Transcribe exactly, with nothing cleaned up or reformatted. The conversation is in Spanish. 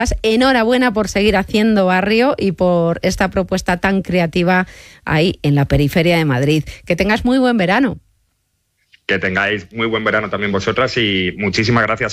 Enhorabuena por seguir haciendo barrio y por esta propuesta tan creativa ahí en la periferia de Madrid. Que tengas muy buen verano. Que tengáis muy buen verano también vosotras y muchísimas gracias